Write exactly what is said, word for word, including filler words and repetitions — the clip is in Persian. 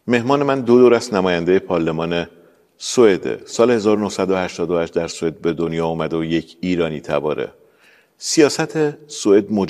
مهمان من دو دور است نماینده پارلمان سوئد. سال هزار و نهصد و هشتاد و هشت در سوئد به دنیا آمد و یک ایرانی تباره. سیاست سوئد